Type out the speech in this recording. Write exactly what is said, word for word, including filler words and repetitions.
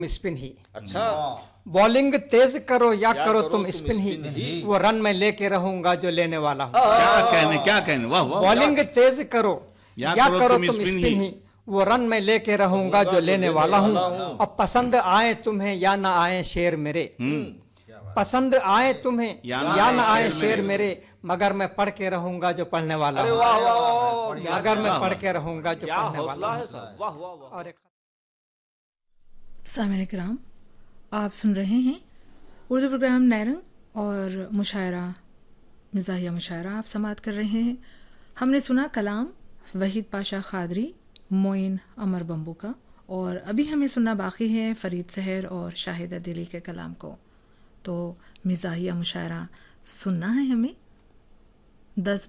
Spin ही। अच्छा, bowling तेज करो या, या करो करो तुम तुम स्पिन ही, स्पिन ही। वो रन में लेके रहूंगा जो लेने वाला हूँ। क्या कहने क्या कहने वाह वाह। बॉलिंग तेज करो या या करो करो तुम तुम स्पिन स्पिन ही। ही, वो रन में लेके रहूंगा जो लेने वाला हूँ। और पसंद आए तुम्हें या ना आए शेर मेरे, पसंद आए तुम्हें या या ना आए शेर मेरे, मगर मैं पढ़ के रहूंगा जो पढ़ने वाला अरे हूँ। वाह वाह वाह वाह, मगर मैं पढ़ के रहूंगा जो क्या पढ़ने वाला हौसला है हूँ। साहब, वाह वाह वाह। और एक सामईन किराम, आप सुन रहे हैं उर्दू प्रोग्राम नैरंग और मुशायरा मिजाहिया मुशायरा आप समाअत कर रहे हैं। हमने सुना कलाम वहीद पाशा खादरी, मोइन अमर बम्बू का, और अभी हमें सुनना बाकी है फरीद सहर और शाहिदा दिली के कलाम को। तो मिजाहिया मुशायरा सुनना है हमें। दस